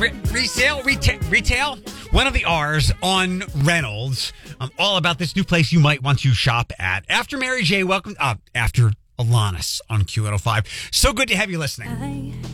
Retail. One of the R's on Reynolds. All about this new place you might want to shop at. After Mary J, welcome. After Alanis on Q105. So good to have you listening.